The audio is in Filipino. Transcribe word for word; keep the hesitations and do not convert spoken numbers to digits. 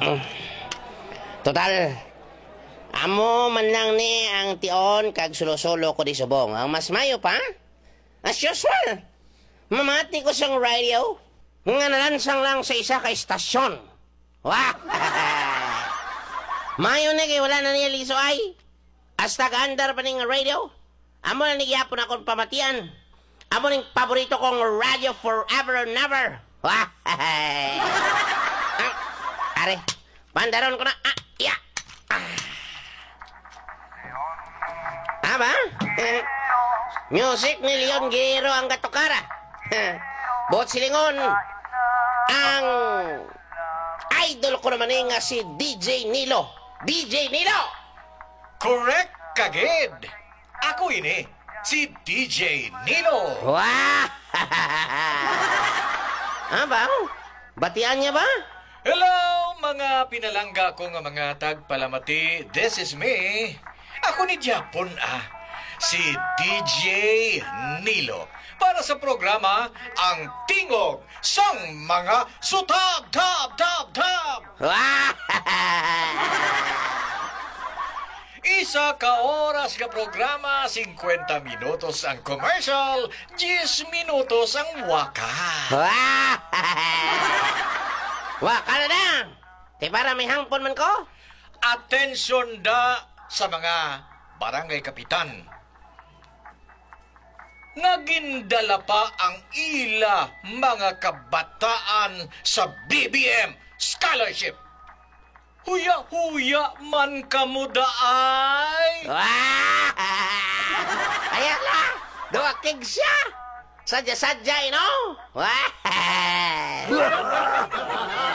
Total, amo man lang ni ang tion kag sulo-solo ko di subong. Ang mas mayo pa, as usual, mamati ko sang radio, nga nalansang lang sa isa ka istasyon. Wah! Mayo na kay wala na niya liso ay. Hasta ka-andar pa ning radio. Amo na nigiyapon akong pamatian. Amo ning paborito kong radio forever and never. Wah! ah, are, pandaron ko na. Ah, iya. Ah. Ah ba? Eh, music ni Leon Guerrero ang gatukara. Bot silingon. Ang idol ko naman eh nga si D J Nilo. D J Nilo! Correct, kagid. Ako ini, si D J Nilo. Wah! Ah ba? Batian niya ba? Hello, mga pinalangga ko nga mga tagpalamati. This is me. Ako ni Japon, ah. Si D J Nilo. Para sa programa, ang tingog sang mga sutab, tab, tab, tab. Wah! Isa ka oras ka programa, fifty minutos ang commercial, ten minutos ang wakas. Wah! Waka na na! Di para may hangpon man ko? Atensyon da sa mga barangay kapitan. Nagindala pa ang ila mga kabataan sa B B M Scholarship. Huya-huya man kamuda ay. Wah! Ayan la! Duwakig siya! Sadya-sadya, you know? Wah!